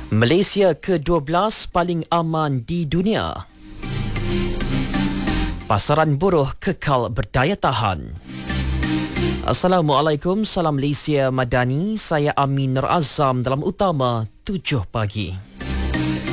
Malaysia ke-12 paling aman di dunia. Pasaran buruh kekal berdaya tahan. Assalamualaikum, salam Malaysia Madani. Saya Amin Nur Azam dalam utama 7 pagi.